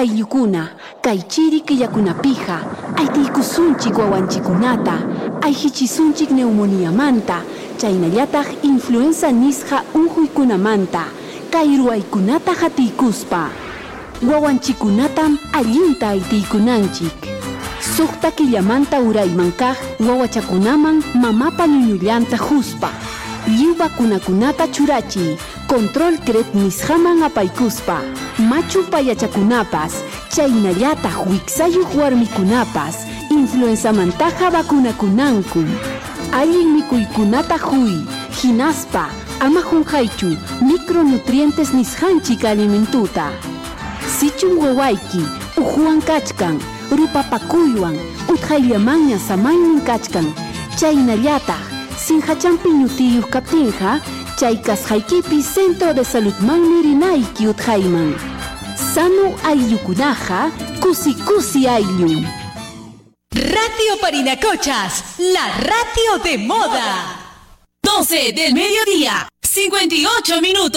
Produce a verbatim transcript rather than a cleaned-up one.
Ayllukuna, kaychiri killakunapija, aytiykusunchik wawanchikunata, ayhichisunchik neumoniamanta, chaynallataq influenza nisqa unquykunamanta, kay ruwaykunata hatiykuspa. Wawanchikunatam allinta aytiykunanchik. Suqta killamanta urayman kaq wawachakunaman mamapa ñuñullanta huspa. Lliw vacunakunata churachiy, control cret nisqaman apaykuspa. Machu payachakunapas, chaynallataq wiksayuq warmikunapas, influenzamantaqa vacunakunanku. Allin mikuykunata huy, hinaspa, ama hunqaychu, micronutrientes nisqanchik alimentuta. Sichun wawayki, uhuwan kachkan, rupapakuywan, utqayllamanña samaynin kachkan, chaynallataq, sinhachampi ñutiyuq kaptinqa, chay kasqaykipi Centro de Saludmanmi rinayki utqayman. Sano ayllukunaqa, kusi kusi ayllun. Radio Parinacochas, la radio de moda. doce del mediodía, cincuenta y ocho minutos.